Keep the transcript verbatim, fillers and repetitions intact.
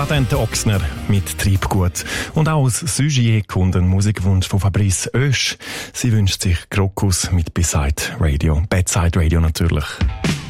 Patente Ochsner mit Treibgut. Und auch aus Sugier kommt ein Musikwunsch von Fabrice Oesch. Sie wünscht sich Krokus mit Beside Radio. Bedside Radio natürlich.